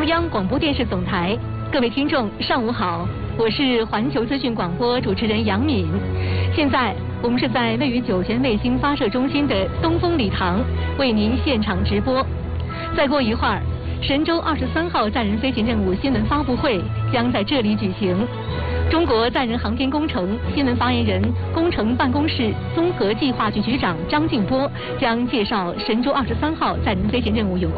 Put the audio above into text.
中央广播电视总台，各位听众，上午好，我是环球资讯广播主持人杨敏。现在我们是在位于酒泉卫星发射中心的东风礼堂为您现场直播。再过一会儿，神舟23号载人飞行任务新闻发布会将在这里举行。中国载人航天工程新闻发言人、工程办公室综合计划局局长张静波将介绍神舟23号载人飞行任务有关